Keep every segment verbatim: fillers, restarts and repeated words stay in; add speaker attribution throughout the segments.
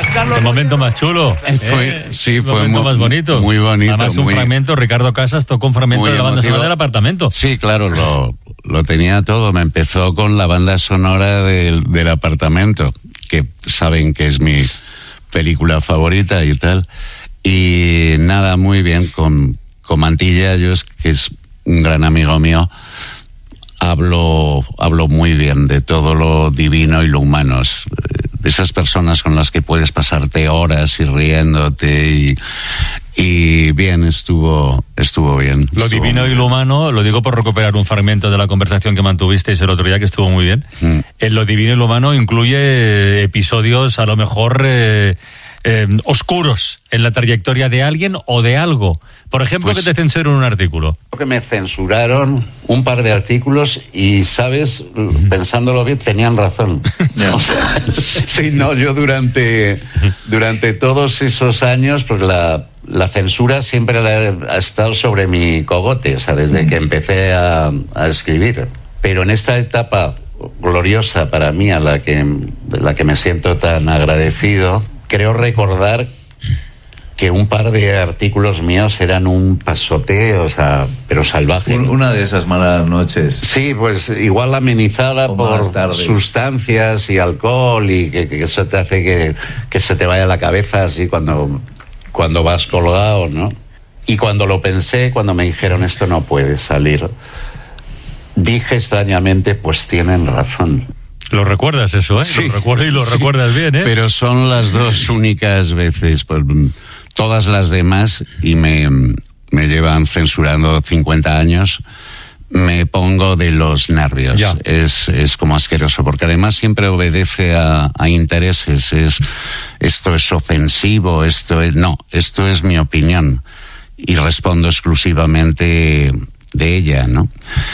Speaker 1: gracias, Carlos.
Speaker 2: El momento más chulo.
Speaker 3: Eh, fue,
Speaker 2: eh,
Speaker 3: sí,
Speaker 2: el
Speaker 3: fue
Speaker 2: momento
Speaker 3: muy,
Speaker 2: más bonito.
Speaker 3: Muy bonito.
Speaker 2: Además, un
Speaker 3: muy,
Speaker 2: fragmento, Ricardo Casas tocó un fragmento de la banda
Speaker 3: emotivo.
Speaker 2: sonora del Apartamento.
Speaker 3: Sí, claro, lo, lo tenía todo. Me empezó con la banda sonora del, del Apartamento, que saben que es mi película favorita y tal. Y nada, muy bien, con, con Mantilla, yo es que es un gran amigo mío, hablo, hablo muy bien de todo lo divino y lo humano. De esas personas con las que puedes pasarte horas y riéndote y, y bien, estuvo, estuvo bien.
Speaker 2: Lo
Speaker 3: estuvo
Speaker 2: divino y lo humano, lo digo por recuperar un fragmento de la conversación que mantuvisteis el otro día, que estuvo muy bien.
Speaker 3: Mm.
Speaker 2: En lo divino y lo humano incluye episodios a lo mejor eh, eh, oscuros en la trayectoria de alguien o de algo. Por ejemplo,
Speaker 3: Pues,
Speaker 2: que te censuren un artículo.
Speaker 3: que me censuraron un par de artículos y, ¿sabes? Pensándolo bien, tenían razón. O sea, sí, no, yo durante, durante todos esos años, pues la, la censura siempre la, ha estado sobre mi cogote, o sea, desde que empecé a, a escribir. Pero en esta etapa gloriosa para mí, a la que, de la que me siento tan agradecido, creo recordar que un par de artículos míos eran un pasoteo, o sea, pero salvaje.
Speaker 1: Una de esas malas noches.
Speaker 3: Sí, pues igual amenizada
Speaker 1: o
Speaker 3: por
Speaker 1: tardes.
Speaker 3: sustancias y alcohol y que, que eso te hace que, que se te vaya la cabeza así cuando, cuando vas colgado, ¿no? Y cuando lo pensé, cuando me dijeron esto no puede salir, dije extrañamente, pues tienen razón.
Speaker 2: Lo recuerdas eso, ¿eh?
Speaker 3: Sí,
Speaker 2: lo recuerdas y lo
Speaker 3: sí,
Speaker 2: recuerdas bien, ¿eh?
Speaker 3: Pero son las dos únicas veces, pues todas las demás, y me, me llevan censurando cincuenta años, me pongo de los nervios.
Speaker 2: Ya.
Speaker 3: Es, es como asqueroso, porque además siempre obedece a, a intereses. Es, esto es ofensivo, esto es, no, esto es mi opinión. Y respondo exclusivamente de ella, ¿no?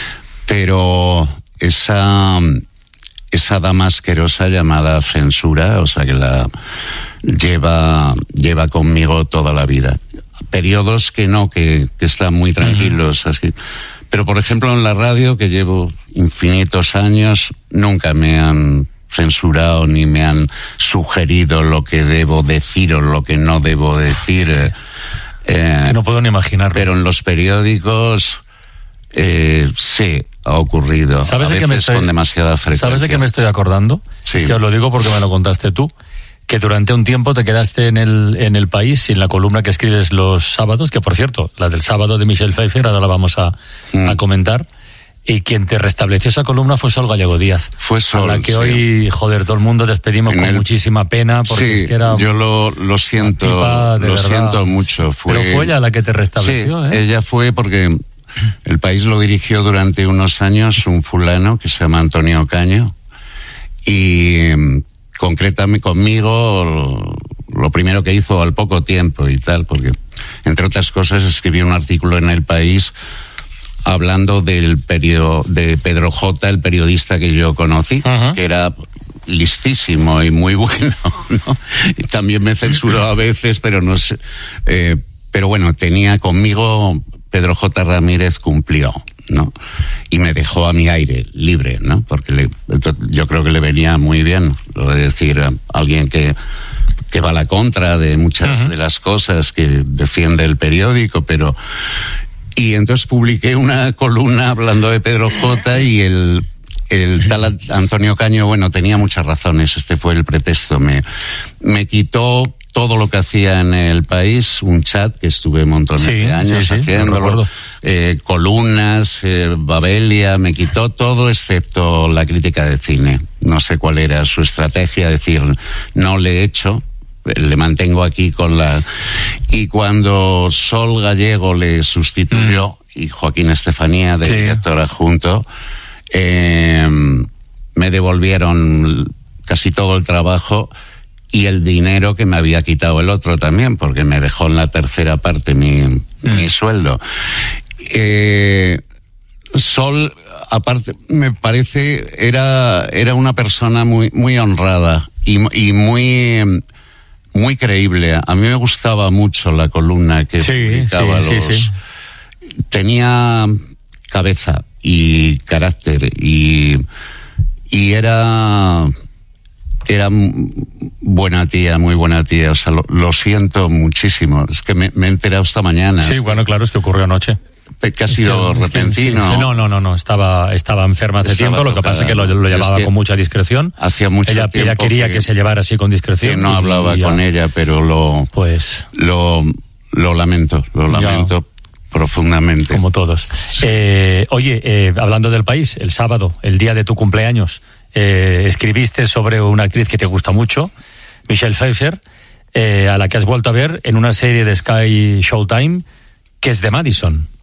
Speaker 3: Pero esa, esa dama asquerosa llamada censura, o sea que la lleva, lleva conmigo toda la vida. Periodos que no, que, que están muy tranquilos, uh-huh. así. Pero por ejemplo en la radio, que llevo infinitos años, nunca me han censurado ni me han sugerido lo que debo decir o lo que no debo decir. Eh,
Speaker 2: es que no puedo ni imaginarlo.
Speaker 3: Pero en los periódicos eh, sí ha ocurrido.
Speaker 2: ¿Sabes
Speaker 3: a
Speaker 2: de
Speaker 3: veces
Speaker 2: qué me estoy,
Speaker 3: con demasiada frecuencia.
Speaker 2: ¿Sabes de qué me estoy acordando?
Speaker 3: Sí.
Speaker 2: Es que os lo digo porque me lo contaste tú. Que durante un tiempo te quedaste en el, en el País sin la columna que escribes los sábados, que por cierto, la del sábado de Michelle Pfeiffer, ahora la vamos a, mm. a comentar. Y quien te restableció esa columna fue Sol Gallego Díaz.
Speaker 3: Fue Sol,
Speaker 2: a la que
Speaker 3: sí.
Speaker 2: hoy, joder, todo el mundo despedimos en con el... muchísima pena. Porque
Speaker 3: sí,
Speaker 2: es que era
Speaker 3: yo lo, lo siento, lo
Speaker 2: verdad.
Speaker 3: siento mucho. Fue...
Speaker 2: Pero fue ella la que te restableció,
Speaker 3: sí,
Speaker 2: ¿eh?
Speaker 3: ella fue porque el País lo dirigió durante unos años un fulano que se llama Antonio Caño. Y concretamente conmigo, lo, lo primero que hizo al poco tiempo y tal, porque entre otras cosas escribió un artículo en El País hablando del periodo de Pedro J, el periodista que yo conocí, uh-huh. que era listísimo y muy bueno, ¿no? Y también me censuró a veces, pero no sé, eh, pero bueno, tenía conmigo, Pedro J. Ramírez cumplió, ¿no? Y me dejó a mi aire, libre, ¿no? Porque le, yo creo que le venía muy bien lo de decir a alguien que que va a la contra de muchas uh-huh. de las cosas que defiende el periódico, pero... Y entonces publiqué una columna hablando de Pedro J. y el, el tal Antonio Caño, bueno, tenía muchas razones, este fue el pretexto. Me, me quitó todo lo que hacía en El País, un chat que estuve montones
Speaker 2: sí,
Speaker 3: de años
Speaker 2: sí, sí,
Speaker 3: haciéndolo, eh, columnas, eh, Babelia, me quitó todo excepto la crítica de cine. No sé cuál era su estrategia, decir, no le he hecho... le mantengo aquí con la... Y cuando Sol Gallego le sustituyó, mm. y Joaquín Estefanía, de sí. director adjunto, eh, me devolvieron casi todo el trabajo y el dinero que me había quitado el otro también, porque me dejó en la tercera parte mi, mm. mi sueldo. Eh, Sol, aparte, me parece, era, era una persona muy, muy honrada y, y muy... muy creíble. A mí me gustaba mucho la columna que
Speaker 2: sí,
Speaker 3: publicaba.
Speaker 2: Sí,
Speaker 3: los...
Speaker 2: sí, sí.
Speaker 3: Tenía cabeza y carácter y, y era Era buena tía, muy buena tía. O sea, lo, lo siento muchísimo. Es que me, me he enterado esta mañana.
Speaker 2: Sí, bueno, claro, es que ocurrió anoche.
Speaker 3: Que ha sido
Speaker 2: es que,
Speaker 3: repentino.
Speaker 2: Es que, sí, sí, no, no, no, no. Estaba, estaba enferma hace
Speaker 3: Estaba
Speaker 2: tiempo. Lo que
Speaker 3: tocada,
Speaker 2: pasa es que lo, lo llevaba
Speaker 3: es que
Speaker 2: con mucha discreción.
Speaker 3: Hacía mucho
Speaker 2: ella,
Speaker 3: tiempo
Speaker 2: ella quería que,
Speaker 3: que
Speaker 2: se llevara así con discreción.
Speaker 3: Que no
Speaker 2: y,
Speaker 3: hablaba
Speaker 2: y ya,
Speaker 3: con ella, pero lo,
Speaker 2: pues,
Speaker 3: lo, lo lamento, lo lamento ya, profundamente.
Speaker 2: Como todos. Eh, oye, eh, hablando del país, el sábado, el día de tu cumpleaños, eh, escribiste sobre una actriz que te gusta mucho, Michelle Pfeiffer, eh, a la que has vuelto a ver en una serie de Sky Showtime, que es de Madison.